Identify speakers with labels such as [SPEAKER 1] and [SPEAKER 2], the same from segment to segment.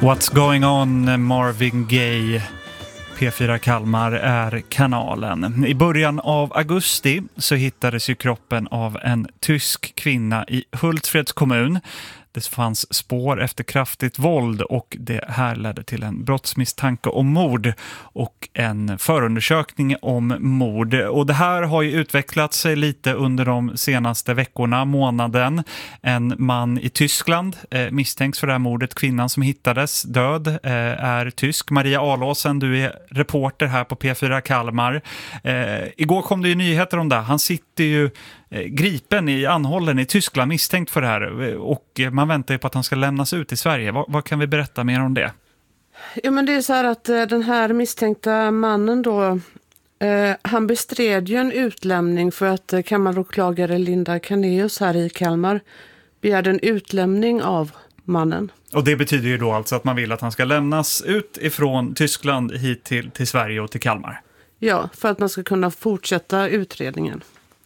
[SPEAKER 1] What's going on, Marvin Gaye. P4 Kalmar är kanalen. I början av augusti så hittades ju kroppen av en tysk kvinna i Hultsfreds kommun. Det fanns spår efter kraftigt våld och det här ledde till en brottsmisstanke om mord och en förundersökning om mord. Och det här har ju utvecklat sig lite under de senaste veckorna, månaden. En man i Tyskland misstänks för det här mordet. Kvinnan som hittades död är tysk. Maria Alåsen, du är reporter här på P4 Kalmar. Igår kom det ju nyheter om det. Han sitter ju gripen i anhållen i Tyskland misstänkt för det här och man väntar ju på att han ska lämnas ut i Sverige. Vad kan vi berätta mer om det?
[SPEAKER 2] Ja, men det är så här att den här misstänkta mannen då, han bestred ju en utlämning för att kammaråklagare Linda Kanéus här i Kalmar begärde en utlämning av mannen.
[SPEAKER 1] Och det betyder ju då alltså att man vill att han ska lämnas ut ifrån Tyskland hit till Sverige och till Kalmar.
[SPEAKER 2] Ja, för att man ska kunna fortsätta utredningen.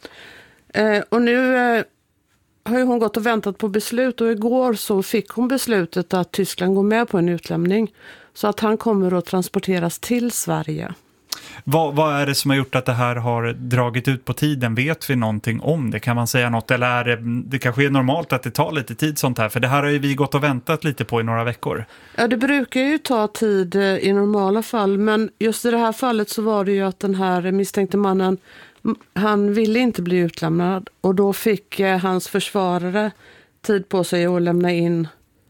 [SPEAKER 2] Och nu har ju hon gått och väntat på beslut och igår så fick hon beslutet att Tyskland går med på en utlämning så att han kommer att transporteras till Sverige.
[SPEAKER 1] Vad är det som har gjort att det här har dragit ut på tiden? Vet vi någonting om det? Kan man säga något? Eller är det kanske är normalt att det tar lite tid sånt här? För det här har ju vi gått och väntat lite på i några veckor. Ja,
[SPEAKER 2] det brukar ju ta tid i normala fall. Men just i det här fallet så var det ju att den här misstänkte mannen, han ville inte bli utlämnad. Och då fick hans försvarare tid på sig att lämna in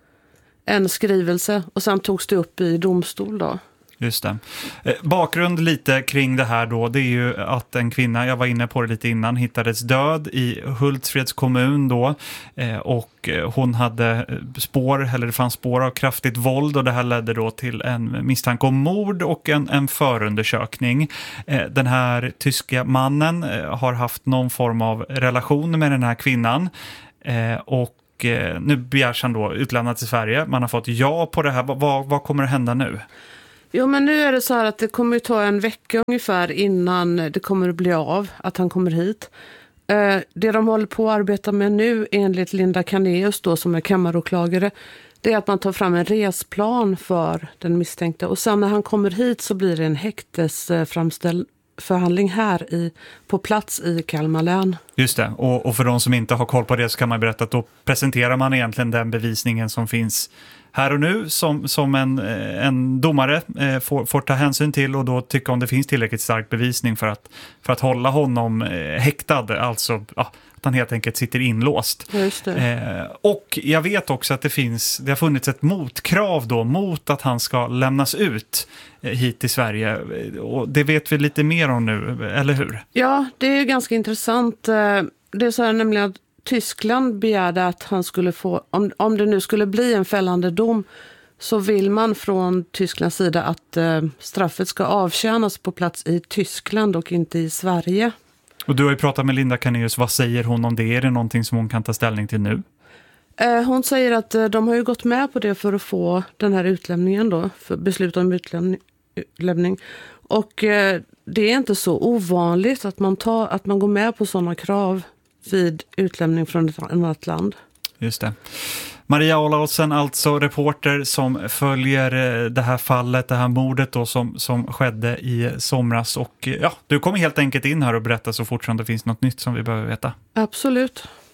[SPEAKER 2] en skrivelse. Och sen togs det upp i domstol då.
[SPEAKER 1] Just det. Bakgrund lite kring det här då, det är ju att en kvinna, jag var inne på det lite innan, hittades död i Hultsfreds kommun då och hon hade det fanns spår av kraftigt våld och det här ledde då till en misstanke om mord och en förundersökning. Den här tyska mannen har haft någon form av relation med den här kvinnan och nu begärs han då utlämnad till Sverige. Man har fått ja på det här. Vad kommer att hända nu?
[SPEAKER 2] Jo, men nu är det så här att det kommer att ta en vecka ungefär innan det kommer att bli av att han kommer hit. Det de håller på att arbeta med nu enligt Linda Kanéus då som är kammaråklagare, det är att man tar fram en resplan för den misstänkta och sen när han kommer hit så blir det en häktesförhandling här på plats i Kalmar län. Just det,
[SPEAKER 1] och för de som inte har koll på det så kan man berätta att då presenterar man egentligen den bevisningen som finns här och nu som en domare får ta hänsyn till och då tycka om det finns tillräckligt stark bevisning för att hålla honom häktad, alltså att han helt enkelt sitter inlåst.
[SPEAKER 2] Just det.
[SPEAKER 1] Och jag vet också att det har funnits ett motkrav då mot att han ska lämnas ut hit till Sverige och det vet vi lite mer om nu, eller hur?
[SPEAKER 2] Ja, det är ju ganska intressant. Det är så här nämligen att Tyskland begärde att han skulle få, om det nu skulle bli en fällande dom så vill man från Tysklands sida att straffet ska avtjänas på plats i Tyskland och inte i Sverige.
[SPEAKER 1] Och du har ju pratat med Linda Kanéus, vad säger hon om det? Är det någonting som hon kan ta ställning till nu?
[SPEAKER 2] Hon säger att de har ju gått med på det för att få den här utlämningen då, för beslut om utlämning. Och det är inte så ovanligt att man går med på sådana krav vid utlämning från ett annat land. Just det.
[SPEAKER 1] Maria Alåsen, alltså reporter som följer det här fallet, det här mordet då som skedde i somras. Och ja, du kommer helt enkelt in här och berätta så fort som det finns något nytt som vi behöver veta.
[SPEAKER 2] Absolut.